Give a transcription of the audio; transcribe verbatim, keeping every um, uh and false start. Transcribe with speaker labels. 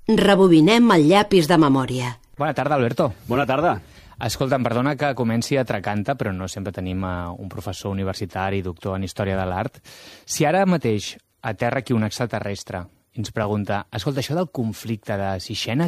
Speaker 1: Rebobinem el llapis de memòria.
Speaker 2: Bona tarda, Alberto.
Speaker 3: Bona tarda.
Speaker 2: Escolta'm, perdona que comenci atracant-te, però no sempre tenim uh, un professor universitari, doctor en Història de l'Art. Si ara mateix aterra aquí un extraterrestre i ens pregunta, escolta, això del conflicte de Sixena,